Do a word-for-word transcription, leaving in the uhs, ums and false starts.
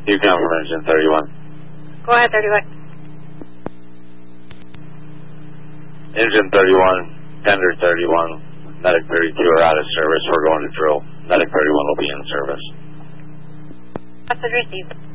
You come from engine thirty-one. Go ahead, thirty-one. Engine thirty-one, tender thirty-one, medic thirty-two are out of service. We're going to drill. Medic thirty-one will be in service. Message received.